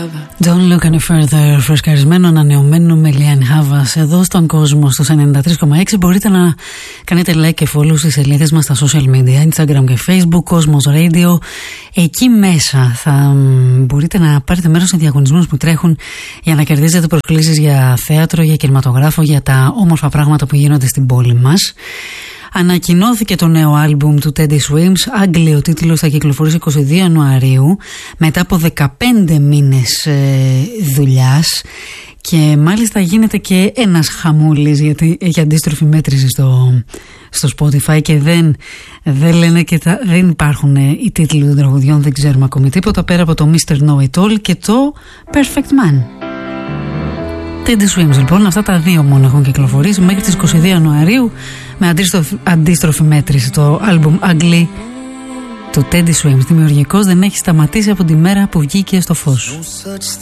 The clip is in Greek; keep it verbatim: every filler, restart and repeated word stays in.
Don't look any further, φρεσκαρισμένο, ανανεωμένο με Λιάννη Χάβας εδώ στον κόσμο στους ενενήντα τρία κόμμα έξι. Μπορείτε να κάνετε like και follow στις σελίδες μας στα social media, Instagram και Facebook, Cosmos Radio. Εκεί μέσα θα μπορείτε να πάρετε μέρος σε διαγωνισμούς που τρέχουν για να κερδίζετε προσκλήσεις για θέατρο, για κινηματογράφο, για τα όμορφα πράγματα που γίνονται στην πόλη μας. Ανακοινώθηκε το νέο άλμπουμ του Teddy Swims, άγγλιο τίτλος, θα κυκλοφορήσει εικοστή δεύτερη Ιανουαρίου μετά από δεκαπέντε μήνες ε, δουλειάς, και μάλιστα γίνεται και ένας χαμούλης γιατί έχει αντίστροφη μέτρηση στο, στο Spotify και δεν, δεν λένε και τα, δεν υπάρχουν οι τίτλοι των τραγουδιών, δεν ξέρουμε ακόμη τίποτα πέρα από το μίστερ Know It All και το Perfect Man. Teddy Swims, λοιπόν, αυτά τα δύο μόνο έχουν κυκλοφορήσει μέχρι τις εικοστή δεύτερη Ιανουαρίου με αντίστροφη, αντίστροφη μέτρηση. Το άλμπουμ Ugly του Teddy Swims, δημιουργικός, δεν έχει σταματήσει από τη μέρα που βγήκε στο φως.